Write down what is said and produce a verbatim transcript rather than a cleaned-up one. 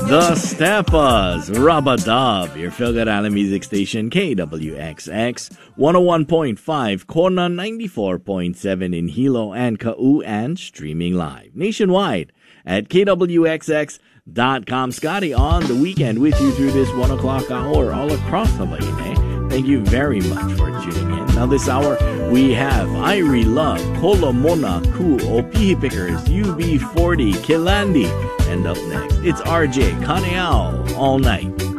The Steppas, Rabadab, your Philgad Island music station, K W X X, one oh one point five, Kona ninety-four point seven in Hilo and Kau, and streaming live nationwide at K W X X dot com. Scotty on the weekend with you through this one o'clock hour all across Hawaii. Thank you very much for tuning in. Now this hour, we have Irie Love, Kolomona, Ku, Opihi Pickers, U B forty, Kilandi. And up next, it's R J Kaneao, All Night.